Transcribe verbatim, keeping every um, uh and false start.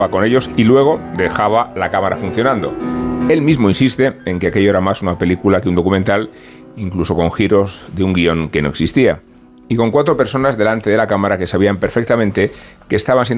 con ellos y luego dejaba la cámara funcionando. Él mismo insiste en que aquello era más una película que un documental, incluso con giros de un guión que no existía. Y con cuatro personas delante de la cámara que sabían perfectamente que estaban siendo